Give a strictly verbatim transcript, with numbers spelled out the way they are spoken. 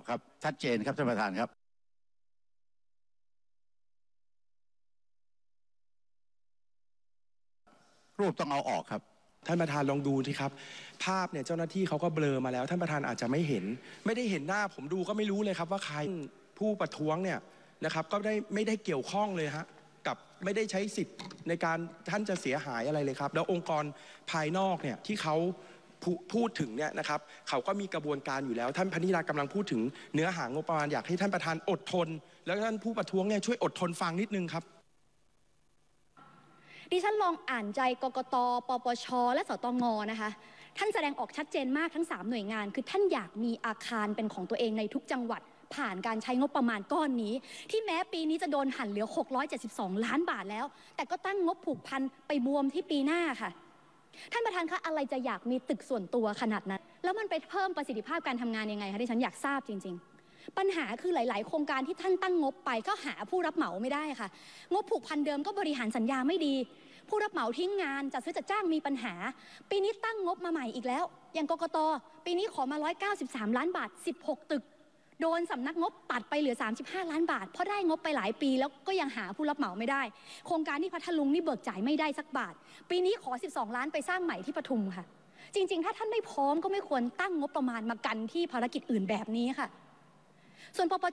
อกครับชัดเจนครับท่านประธานครับรูปต้องเอาออกครับท่านประธานลองดูสิครับภาพเนี่ยเจ้าหน้าที่เขาก็เบลอมาแล้วท่านประธานอาจจะไม่เห็นไม่ได้เห็นหน้าผมดูก็ไม่รู้เลยครับว่าใครผู้ประท้วงเนี่ยนะครับก็ได้ไม่ได้เกี่ยวข้องเลยฮะกับไม่ได้ใช้สิทธิ์ในการท่านจะเสียหายอะไรเลยครับแล้วองค์กรภายนอกเนี่ยที่เขาพูดถึงเนี่ยนะครับเขาก็มีกระบวนการอยู่แล้วท่านพนิดากำลังพูดถึงเนื้อหางบประมาณอยากให้ท่านประธานอดทนแล้วท่านผู้ประท้วงเนี่ยช่วยอดทนฟังนิดนึงครับดิฉันลองอ่านใจกกต.ปปช.และสตง.นะคะท่านแสดงออกชัดเจนมากทั้งสามหน่วยงานคือท่านอยากมีอาคารเป็นของตัวเองในทุกจังหวัดผ่านการใช้งบประมาณก้อนนี้ที่แม้ปีนี้จะโดนหั่นเหลือหกร้อยเจ็ดสิบสองล้านบาทแล้วแต่ก็ตั้งงบผูกพันไปบวมที่ปีหน้าค่ะท่านประธานคะอะไรจะอยากมีตึกส่วนตัวขนาดนั้นแล้วมันไปเพิ่มประสิทธิภาพการทำงานยังไงคะดิฉันอยากทราบจริงๆปัญหาคือหลายๆโครงการที่ท่านตั้งงบไปก็หาผู้รับเหมาไม่ได้ค่ะงบผูกพันเดิมก็บริหารสัญญาไม่ดีผู้รับเหมาทิ้งงานจัดซื้อจัดจ้างมีปัญหาปีนี้ตั้งงบมาใหม่อีกแล้วอย่างกกต.ปีนี้ขอมาหนึ่งร้อยเก้าสิบสามล้านบาทสิบหกตึกโดนสำนักงบตัดไปเหลือสามสิบห้าล้านบาทเพราะได้งบไปหลายปีแล้วก็ยังหาผู้รับเหมาไม่ได้โครงการที่พัทลุงนี่เบิกจ่ายไม่ได้สักบาทปีนี้ขอสิบสองล้านไปสร้างใหม่ที่ปทุมค่ะจริงๆถ้าท่านไม่พร้อมก็ไม่ควรตั้งงบประมาณมากันที่ภารกิจอื่นแบบนี้ค่ะส่วนปป